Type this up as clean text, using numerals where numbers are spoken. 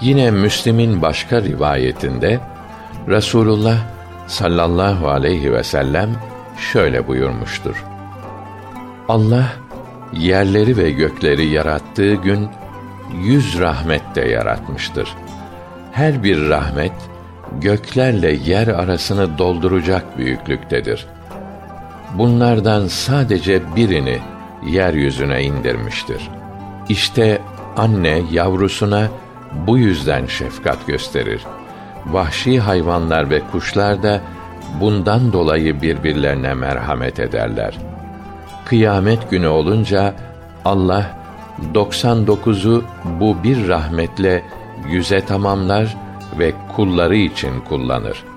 Yine Müslim'in başka rivayetinde Resulullah sallallahu aleyhi ve sellem şöyle buyurmuştur: Allah yerleri ve gökleri yarattığı gün 100 rahmet de yaratmıştır. Her bir rahmet göklerle yer arasını dolduracak büyüklüktedir. Bunlardan sadece birini yeryüzüne indirmiştir. İşte anne yavrusuna bu yüzden şefkat gösterir. Vahşi hayvanlar ve kuşlar da bundan dolayı birbirlerine merhamet ederler. Kıyamet günü olunca Allah 99'u bu bir rahmetle 100'e tamamlar ve kulları için kullanır.